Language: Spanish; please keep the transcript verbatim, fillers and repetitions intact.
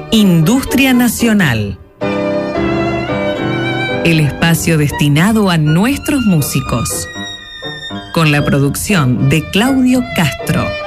Industria Nacional. El espacio destinado a nuestros músicos. Con la producción de Claudio Castro.